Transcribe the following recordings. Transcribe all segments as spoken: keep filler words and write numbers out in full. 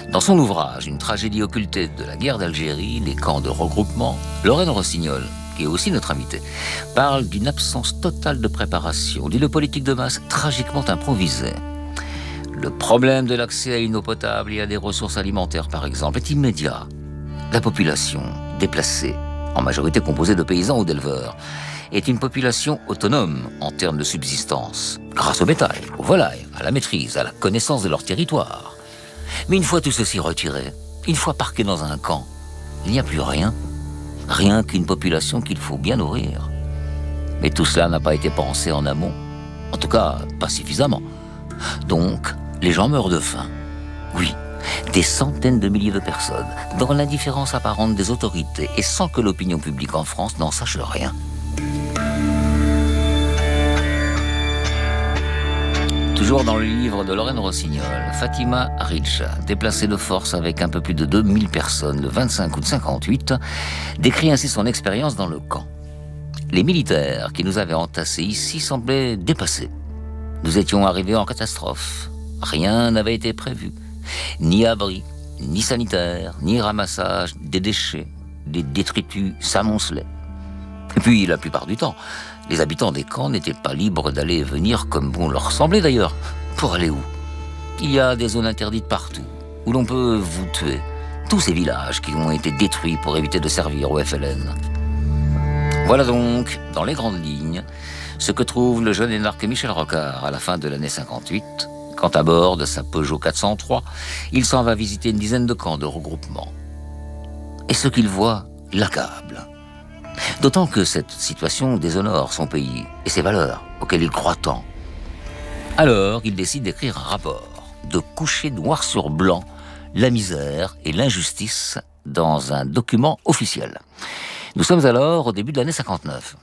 Dans son ouvrage « Une tragédie occultée de la guerre d'Algérie, les camps de regroupement », Lorraine Rossignol, qui est aussi notre invitée, parle d'une absence totale de préparation, d'une politique de masse tragiquement improvisée. Le problème de l'accès à une eau potable et à des ressources alimentaires, par exemple, est immédiat. La population, déplacée, en majorité composée de paysans ou d'éleveurs, est une population autonome en termes de subsistance, grâce au bétail, aux volailles, à la maîtrise, à la connaissance de leur territoire. Mais une fois tout ceci retiré, une fois parqué dans un camp, il n'y a plus rien. Rien qu'une population qu'il faut bien nourrir. Mais tout cela n'a pas été pensé en amont. En tout cas, pas suffisamment. Donc, les gens meurent de faim. Oui, des centaines de milliers de personnes, dans l'indifférence apparente des autorités et sans que l'opinion publique en France n'en sache rien. Toujours dans le livre de Lorraine Rossignol, Fatima Ridja, déplacée de force avec un peu plus de deux mille personnes le vingt-cinq août cinquante-huit, décrit ainsi son expérience dans le camp. Les militaires qui nous avaient entassés ici semblaient dépassés. Nous étions arrivés en catastrophe. Rien n'avait été prévu. Ni abri, ni sanitaire, ni ramassage des déchets. Les détritus s'amoncelaient. Et puis, la plupart du temps, les habitants des camps n'étaient pas libres d'aller et venir comme bon leur semblait d'ailleurs. Pour aller où? Il y a des zones interdites partout, où l'on peut vous tuer. Tous ces villages qui ont été détruits pour éviter de servir au F L N. Voilà donc, dans les grandes lignes, ce que trouve le jeune énarque Michel Rocard à la fin de l'année cinquante-huit, quand à bord de sa Peugeot quatre cent trois, il s'en va visiter une dizaine de camps de regroupement. Et ce qu'il voit l'accable. D'autant que cette situation déshonore son pays et ses valeurs auxquelles il croit tant. Alors, il décide d'écrire un rapport, de coucher noir sur blanc la misère et l'injustice dans un document officiel. Nous sommes alors au début de l'année cinquante-neuf.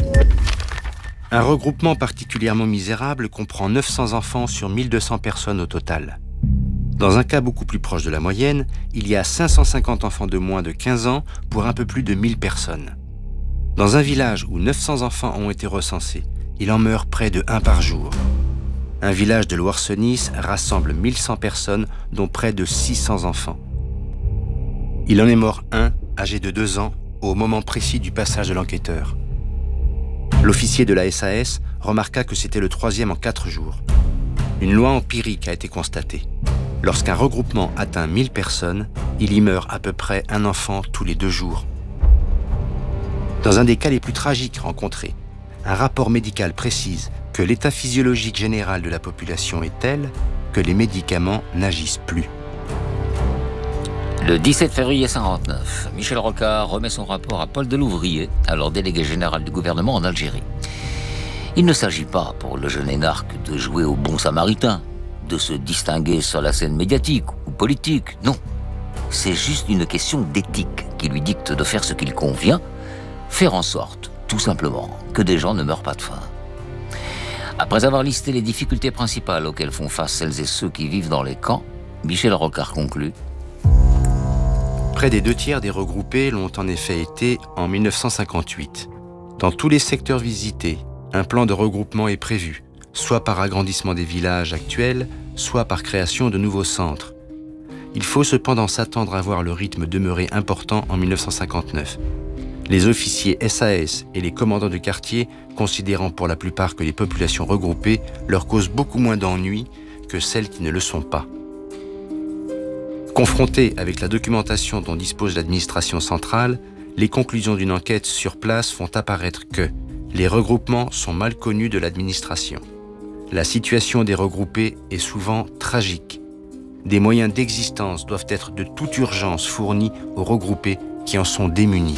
Un regroupement particulièrement misérable comprend neuf cents enfants sur mille deux cents personnes au total. Dans un cas beaucoup plus proche de la moyenne, il y a cinq cent cinquante enfants de moins de quinze ans pour un peu plus de mille personnes. Dans un village où neuf cents enfants ont été recensés, il en meurt près de un par jour. Un village de Loire-Senis rassemble mille cent personnes, dont près de six cents enfants. Il en est mort un, âgé de deux ans, au moment précis du passage de l'enquêteur. L'officier de la S A S remarqua que c'était le troisième en quatre jours. Une loi empirique a été constatée. Lorsqu'un regroupement atteint mille personnes, il y meurt à peu près un enfant tous les deux jours. Dans un des cas les plus tragiques rencontrés, un rapport médical précise que l'état physiologique général de la population est tel que les médicaments n'agissent plus. Le dix-sept février cinquante-neuf, Michel Rocard remet son rapport à Paul Delouvrier, alors délégué général du gouvernement en Algérie. Il ne s'agit pas pour le jeune énarque de jouer au bon samaritain, de se distinguer sur la scène médiatique ou politique, non. C'est juste une question d'éthique qui lui dicte de faire ce qu'il convient, faire en sorte, tout simplement, que des gens ne meurent pas de faim. Après avoir listé les difficultés principales auxquelles font face celles et ceux qui vivent dans les camps, Michel Rocard conclut. Près des deux tiers des regroupés l'ont en effet été en mille neuf cent cinquante-huit. Dans tous les secteurs visités, un plan de regroupement est prévu, soit par agrandissement des villages actuels, soit par création de nouveaux centres. Il faut cependant s'attendre à voir le rythme demeurer important en mille neuf cent cinquante-neuf. Les officiers S A S et les commandants de quartier, considérant pour la plupart que les populations regroupées leur causent beaucoup moins d'ennuis que celles qui ne le sont pas. Confrontés avec la documentation dont dispose l'administration centrale, les conclusions d'une enquête sur place font apparaître que les regroupements sont mal connus de l'administration. La situation des regroupés est souvent tragique. Des moyens d'existence doivent être de toute urgence fournis aux regroupés qui en sont démunis.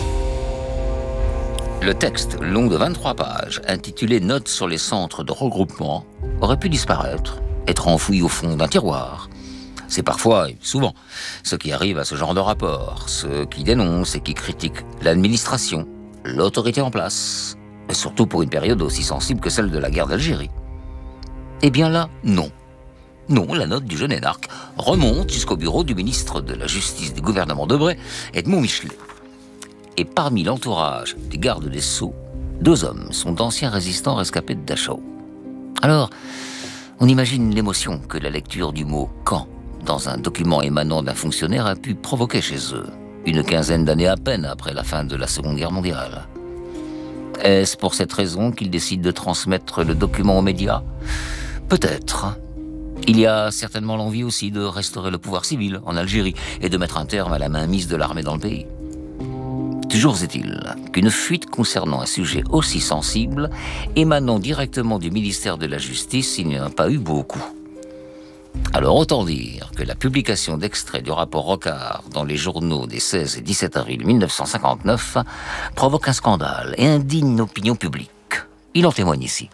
Le texte, long de vingt-trois pages, intitulé « Notes sur les centres de regroupement », aurait pu disparaître, être enfoui au fond d'un tiroir. C'est parfois, et souvent, ce qui arrive à ce genre de rapport, ceux qui dénoncent et qui critiquent l'administration, l'autorité en place, et surtout pour une période aussi sensible que celle de la guerre d'Algérie. Eh bien là, non. Non, la note du jeune énarque remonte jusqu'au bureau du ministre de la Justice du gouvernement Debré, Edmond Michelet. Et parmi l'entourage des gardes des Sceaux, deux hommes sont d'anciens résistants rescapés de Dachau. Alors, on imagine l'émotion que la lecture du mot « camp » dans un document émanant d'un fonctionnaire, a pu provoquer chez eux, une quinzaine d'années à peine après la fin de la Seconde Guerre mondiale. Est-ce pour cette raison qu'ils décident de transmettre le document aux médias ? Peut-être. Il y a certainement l'envie aussi de restaurer le pouvoir civil en Algérie et de mettre un terme à la mainmise de l'armée dans le pays. Toujours est-il qu'une fuite concernant un sujet aussi sensible, émanant directement du ministère de la Justice, il n'y en a pas eu beaucoup. Alors autant dire que la publication d'extraits du rapport Rocard dans les journaux des seize et dix-sept avril mille neuf cent cinquante-neuf provoque un scandale et indigne l'opinion publique. Il en témoigne ici.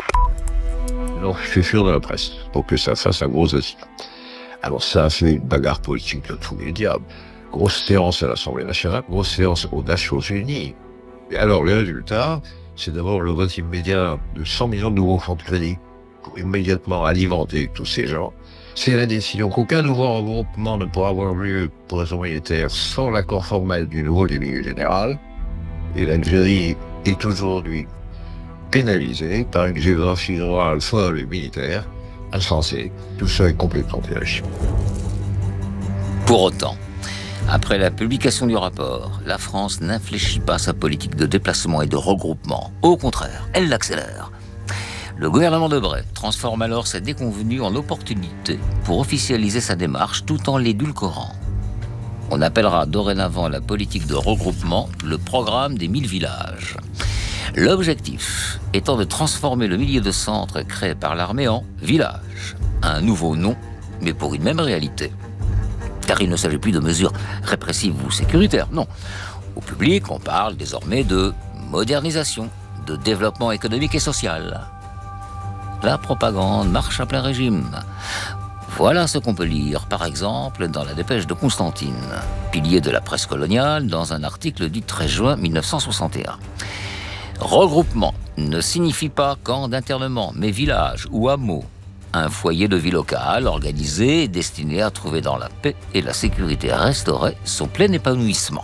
Non, je suis sûr de la presse, pour que ça fasse un gros assis. Alors ça a fait une bagarre politique de tous les diables. Grosse séance à l'Assemblée nationale, grosse séance aux Nations Unies. Et alors le résultat, c'est d'abord le vote immédiat de cent millions de nouveaux fonds de crédit pour immédiatement alimenter tous ces gens. C'est la décision qu'aucun nouveau regroupement ne pourra avoir lieu pour raison militaire sans l'accord formel du nouveau délégué général. Et l'Algérie est aujourd'hui pénalisée par une géographie rurale folle et militaire, insensée. Tout ça est complètement irréfléchi. Pour autant, après la publication du rapport, la France n'infléchit pas sa politique de déplacement et de regroupement. Au contraire, elle l'accélère. Le gouvernement de Bray transforme alors sa déconvenue en opportunité pour officialiser sa démarche tout en l'édulcorant. On appellera dorénavant la politique de regroupement le programme des mille villages. L'objectif étant de transformer le milieu de centre créé par l'armée en village. Un nouveau nom, mais pour une même réalité. Car il ne s'agit plus de mesures répressives ou sécuritaires, non. Au public, on parle désormais de modernisation, de développement économique et social. La propagande marche à plein régime. Voilà ce qu'on peut lire, par exemple, dans la dépêche de Constantine, pilier de la presse coloniale, dans un article du treize juin mille neuf cent soixante et un. Regroupement ne signifie pas camp d'internement, mais village ou hameau. Un foyer de vie locale organisé et destiné à trouver dans la paix et la sécurité restaurée son plein épanouissement.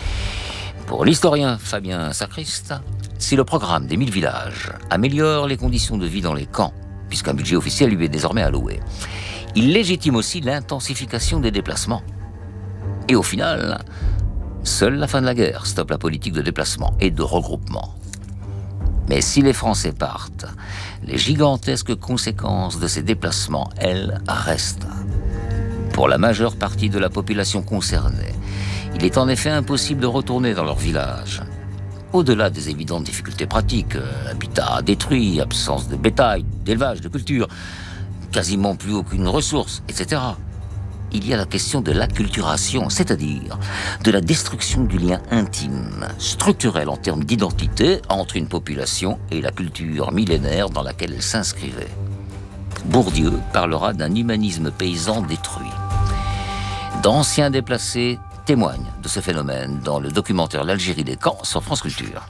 Pour l'historien Fabien Sacriste, si le programme des mille villages améliore les conditions de vie dans les camps, puisqu'un budget officiel lui est désormais alloué, il légitime aussi l'intensification des déplacements. Et au final, seule la fin de la guerre stoppe la politique de déplacement et de regroupement. Mais si les Français partent, les gigantesques conséquences de ces déplacements, elles, restent. Pour la majeure partie de la population concernée, il est en effet impossible de retourner dans leur village. Au-delà des évidentes difficultés pratiques, euh, habitat détruit, absence de bétail, d'élevage, de culture, quasiment plus aucune ressource, et cetera, il y a la question de l'acculturation, c'est-à-dire de la destruction du lien intime, structurel en termes d'identité entre une population et la culture millénaire dans laquelle elle s'inscrivait. Bourdieu parlera d'un humanisme paysan détruit. D'anciens déplacés témoignent de ce phénomène dans le documentaire L'Algérie des camps sur France Culture.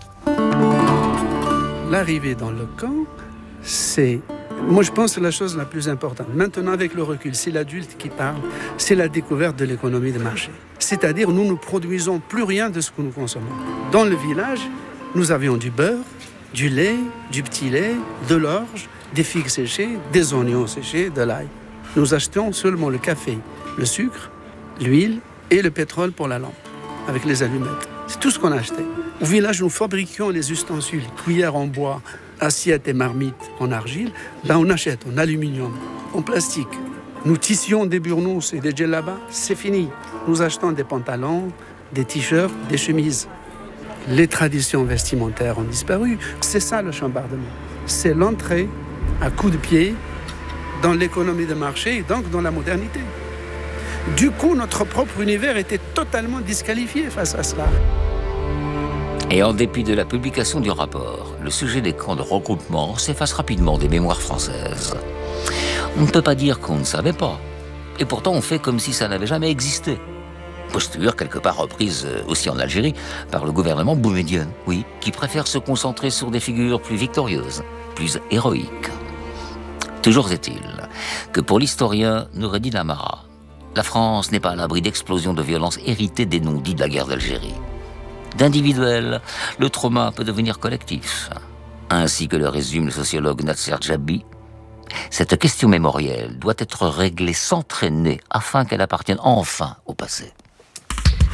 L'arrivée dans le camp, c'est... Moi, je pense que c'est la chose la plus importante. Maintenant, avec le recul, c'est l'adulte qui parle, c'est la découverte de l'économie de marché. C'est-à-dire, nous ne produisons plus rien de ce que nous consommons. Dans le village, nous avions du beurre, du lait, du petit lait, de l'orge, des figues séchées, des oignons séchés, de l'ail. Nous achetions seulement le café, le sucre, l'huile et le pétrole pour la lampe, avec les allumettes. C'est tout ce qu'on achetait. Au village, nous fabriquions les ustensiles, cuillères en bois, assiettes et marmites en argile. Là, on achète en aluminium, en plastique. Nous tissions des burnous et des djellabas, c'est fini. Nous achetons des pantalons, des t-shirts, des chemises. Les traditions vestimentaires ont disparu. C'est ça le chambardement. C'est l'entrée à coups de pied dans l'économie de marché et donc dans la modernité. Du coup, notre propre univers était totalement disqualifié face à cela. Et en dépit de la publication du rapport, le sujet des camps de regroupement s'efface rapidement des mémoires françaises. On ne peut pas dire qu'on ne savait pas. Et pourtant, on fait comme si ça n'avait jamais existé. Posture quelque part reprise aussi en Algérie par le gouvernement boumedienne, oui, qui préfère se concentrer sur des figures plus victorieuses, plus héroïques. Toujours est-il que pour l'historien Noureddin Amara, la France n'est pas à l'abri d'explosions de violence héritées des non-dits de la guerre d'Algérie. D'individuel, le trauma peut devenir collectif. Ainsi que le résume le sociologue Nasser Djabi, Cette question mémorielle doit être réglée sans traîner afin qu'elle appartienne enfin au passé.